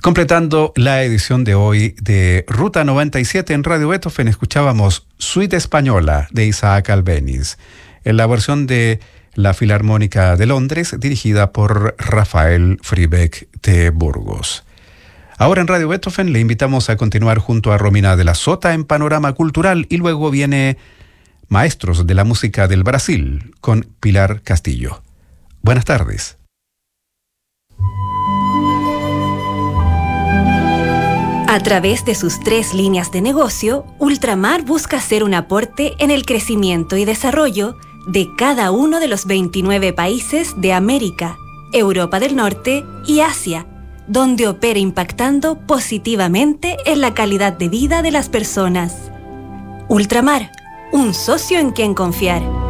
Completando la edición de hoy de Ruta 97 en Radio Beethoven, escuchábamos Suite Española de Isaac Albéniz, en la versión de la Filarmónica de Londres, dirigida por Rafael Fribeck de Burgos. Ahora en Radio Beethoven le invitamos a continuar junto a Romina de la Sota en Panorama Cultural y luego viene Maestros de la Música del Brasil con Pilar Castillo. Buenas tardes. A través de sus 3 líneas de negocio, Ultramar busca hacer un aporte en el crecimiento y desarrollo de cada uno de los 29 países de América, Europa del Norte y Asia, donde opera impactando positivamente en la calidad de vida de las personas. Ultramar, un socio en quien confiar.